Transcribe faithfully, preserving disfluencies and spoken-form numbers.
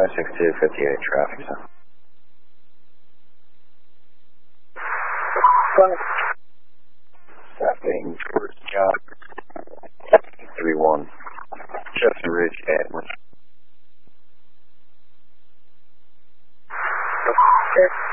five six two fifty-eight traffic zone. Stopping towards John thirty-one, Chestnut Ridge, Atlas. Okay.